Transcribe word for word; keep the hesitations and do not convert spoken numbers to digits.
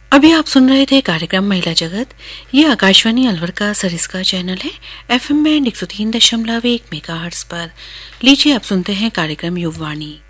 अभी आप सुन रहे थे कार्यक्रम महिला जगत। ये आकाशवाणी अलवर का सरिस्का चैनल है। एफएम बैंड एक सौ तीन दशमलव एक मेगाहर्ट्ज पर। लीजिए अब सुनते हैं कार्यक्रम युववाणी।